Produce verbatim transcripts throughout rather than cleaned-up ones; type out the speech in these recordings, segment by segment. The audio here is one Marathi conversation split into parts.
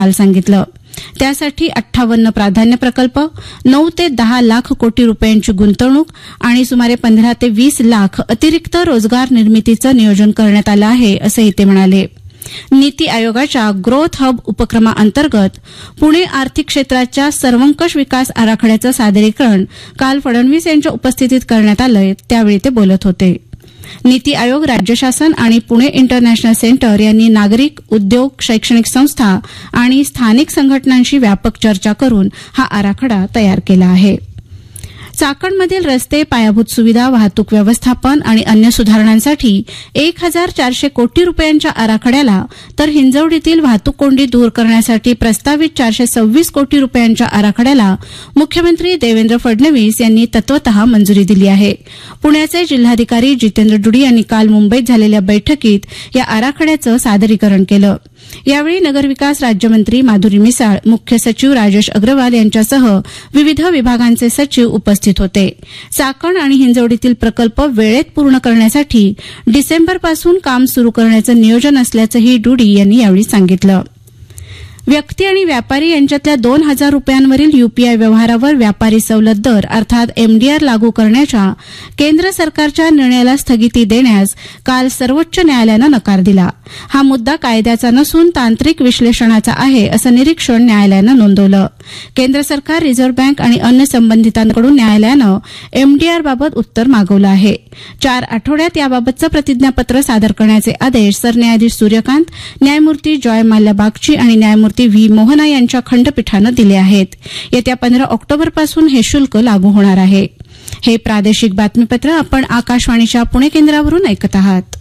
काल सांगितलं. त्यासाठी अठ्ठावन्न प्राधान्य प्रकल्प, नऊ ते दहा लाख कोटी रुपयांची गुंतवणूक आणि सुमारे पंधरा ते वीस लाख अतिरिक्त रोजगार निर्मितीचं नियोजन करण्यात आलं आहे, असंही ते म्हणाले. नीती आयोगाच्या ग्रोथ हब उपक्रमाअंतर्गत पुणे आर्थिक क्षेत्राच्या सर्वंकष विकास आराखड्याचं सादरीकरण काल फडणवीस यांच्या उपस्थितीत करण्यात आलं. त्यावेळी ते बोलत होते. नीती आयोग, राज्य शासन आणि पुणे इंटरनॅशनल सेंटर यांनी नागरिक, उद्योग, शैक्षणिक संस्था आणि स्थानिक संघटनांशी व्यापक चर्चा करून हा आराखडा तयार केला आहे. चाकणमधील रस्ते, पायाभूत सुविधा, वाहतूक व्यवस्थापन आणि अन्य सुधारणांसाठी एक हजार चारशे कोटी रुपयांच्या आराखड्याला, तर हिंजवडीतील वाहतूक कोंडी दूर करण्यासाठी प्रस्तावित चारशे सव्वीस कोटी रुपयांच्या आराखड्याला मुख्यमंत्री देवेंद्र फडणवीस यांनी तत्वतः मंजुरी दिली आहे. पुण्याचे जिल्हाधिकारी जितेंद्र डुडी यांनी काल मुंबईत झालेल्या बैठकीत या आराखड्याचं सादरीकरण केलं. यावेळी नगरविकास राज्यमंत्री माधुरी मिसाळ, मुख्य सचिव राजेश अग्रवाल यांच्यासह विविध विभागांचे सचिव उपस्थित होते. चाकण आणि हिंजवडीतील प्रकल्प वेळेत पूर्ण करण्यासाठी डिसेंबरपासून काम सुरू करण्याचं नियोजन असल्याचंही डुडी यांनी यावेळी सांगितलं. व्यक्ती आणि व्यापारी यांच्यातल्या दोन हजार रुपयांवरील यूपीआय व्यवहारावर व्यापारी सवलत दर अर्थात एमडीआर लागू करण्याच्या केंद्र सरकारच्या निर्णयाला स्थगिती देण्यास काल सर्वोच्च न्यायालयानं नकार दिला. हा मुद्दा कायद्याचा नसून तांत्रिक विश्लेषणाचा आहे, असं निरीक्षण न्यायालयानं नोंदवलं. केंद्र सरकार, रिझर्व्ह बँक आणि अन्य संबंधितांकडून न्यायालयानं एमडीआरबाबत उत्तर मागवलं आहे. चार आठवड्यात याबाबतचं प्रतिज्ञापत्र सादर करण्याचे आदेश सरन्यायाधीश सूर्यकांत, न्यायमूर्ती जॉय माल्या बागची आणि न्यायमूर्ती व्ही मोहना यांच्या खंडपीठानं दिले आहेत. येत्या पंधरा ऑक्टोबरपासून हे शुल्क लागू होणार आहे. हे प्रादेशिक बातमीपत्र आपण आकाशवाणीच्या पुणे केंद्रावरून ऐकत आहात.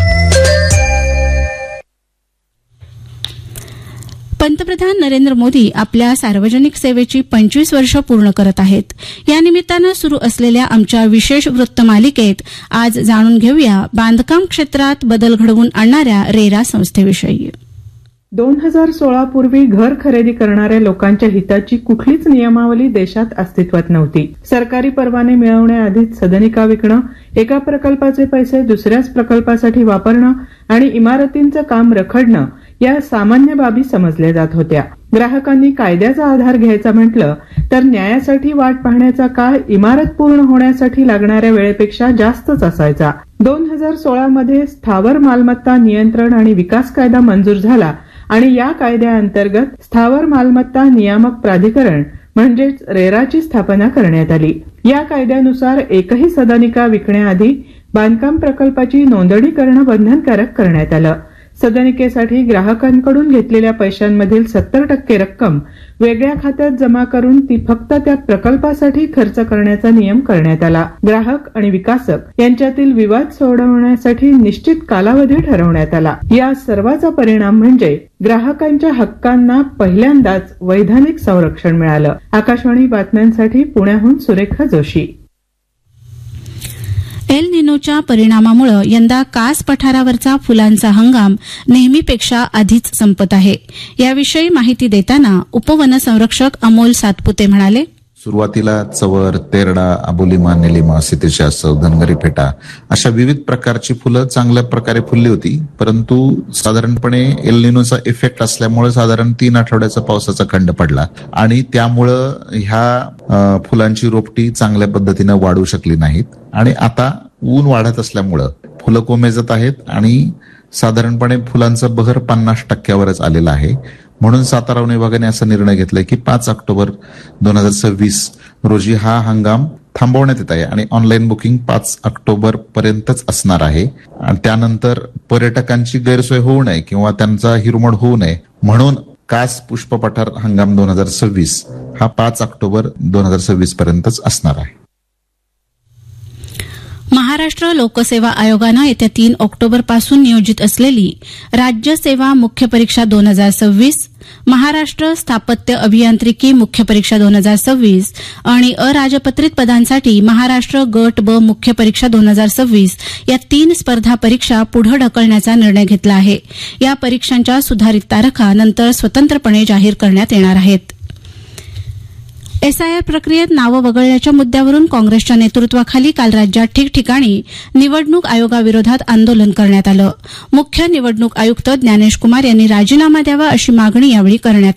पंतप्रधान नरेंद्र मोदी आपल्या सार्वजनिक सेवेची पंचवीस वर्ष पूर्ण करत आहेत. या निमित्तानं सुरू असलेल्या आमच्या विशेष वृत्तमालिकेत आज जाणून घेऊया बांधकाम क्षेत्रात बदल घडवून आणणाऱ्या रेरा संस्थेविषयी. दोन हजार सोळा पूर्वी घर खरेदी करणाऱ्या लोकांच्या हिताची कुठलीच नियमावली देशात अस्तित्वात नव्हती. सरकारी परवाने मिळवण्याआधीच सदनिका विकणं, एका प्रकल्पाचे पैसे दुसऱ्याच प्रकल्पासाठी वापरणं आणि इमारतींचं काम रखडणं या सामान्य बाबी समजल्या जात होत्या. ग्राहकांनी कायद्याचा आधार घ्यायचा म्हटलं तर न्यायासाठी वाट पाहण्याचा काळ इमारत पूर्ण होण्यासाठी लागणाऱ्या वेळेपेक्षा जास्तच असायचा. दोन हजार सोळा मध्ये स्थावर मालमत्ता नियंत्रण आणि विकास कायदा मंजूर झाला आणि या कायद्याअंतर्गत स्थावर मालमत्ता नियामक प्राधिकरण म्हणजेच रेराची स्थापना करण्यात आली. या कायद्यानुसार एकही सदनिका विकण्याआधी बांधकाम प्रकल्पाची नोंदणी करणं बंधनकारक करण्यात आलं. सदनिकेसाठी ग्राहकांकडून घेतलेल्या पैशांमधील सत्तर टक्के रक्कम वेगळ्या खात्यात जमा करून ती फक्त त्या प्रकल्पासाठी खर्च करण्याचा नियम करण्यात आला. ग्राहक आणि विकासक यांच्यातील विवाद सोडवण्यासाठी निश्चित कालावधी ठरवण्यात आला. या सर्वाचा परिणाम म्हणजे ग्राहकांच्या हक्कांना पहिल्यांदाच वैधानिक संरक्षण मिळालं. आकाशवाणी बातम्यांसाठी पुण्याहून सुरेखा जोशी. एल निनोच्या परिणामामुळे यंदा कास पठारावरचा फुलांचा हंगाम नेहमीपेक्षा आधीच संपत आहे. याविषयी माहिती देताना उपवनसंरक्षक अमोल सातपुते म्हणाले, सुरुवातीला चवर, तेरडा, अबोलिमा, निलिमा, सितेशासव, धनगरी फेटा अशा विविध प्रकारची फुलं चांगल्या प्रकारे फुलली होती. परंतु साधारणपणे एल निनोचा इफेक्ट असल्यामुळे साधारण तीन आठवड्याचा पावसाचा खंड पडला आणि त्यामुळं ह्या फुलांची रोपटी चांगल्या पद्धतीनं वाढू शकली नाहीत. आणि आता ऊन वाढत असल्यामुळं फुलं कोमेजत आहेत आणि साधारणपणे फुलांचा बहर पन्नास टक्क्यावरच आलेला आहे. म्हणून सातारा वन विभागाने असा निर्णय घेतलाय की पाच ऑक्टोबर दोन हजार सव्वीस रोजी हा हंगाम थांबवण्यात येत आहे आणि ऑनलाईन बुकिंग पाच ऑक्टोबर पर्यंतच असणार आहे. आणि त्यानंतर पर्यटकांची गैरसोय होऊ नये किंवा त्यांचा हिरमोड होऊ नये म्हणून कास पुष्प पठार हंगाम दोन हजार सव्वीस हा पाच ऑक्टोबर दोन हजार सव्वीस पर्यंतच असणार आहे. महाराष्ट्र लोकसेवा आयोगानं येत्या तीन ऑक्टोबरपासून नियोजित असलेली राज्य सेवा मुख्य परीक्षा दोन हजार सव्वीस, महाराष्ट्र स्थापत्य अभियांत्रिकी मुख्य परीक्षा दोन हजार सव्वीस आणि अराजपत्रित पदांसाठी महाराष्ट्र गट ब मुख्य परीक्षा दोन हजार सव्वीस या तीन स्पर्धा परीक्षा पुढे ढकलण्याचा निर्णय घेतला आहे. या परीक्षांच्या सुधारित तारखा नंतर स्वतंत्रपणे जाहीर करण्यात येणार आहेत. एसआयआर प्रक्रियेत नावं वगळल्याच्या मुद्द्यावरून काँग्रेसच्या नेतृत्वाखाली काल राज्यात ठिकठिकाणी निवडणूक आयोगाविरोधात आंदोलन करण्यात आलं. मुख्य निवडणूक आयुक्त ज्ञानेश कुमार यांनी राजीनामा द्यावा अशी मागणी यावेळी करण्यात